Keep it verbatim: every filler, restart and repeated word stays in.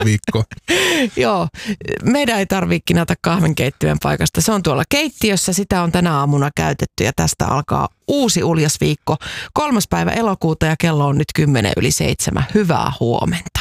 viikko. Joo, meidän ei tarvitse kinata kahvinkeittimen paikasta. Se on tuolla keittiössä, sitä on tänä aamuna käytetty ja tästä alkaa uusi uljas viikko. Kolmas päivä elokuuta ja kello on nyt kymmenen yli seitsemän. Hyvää huomenta.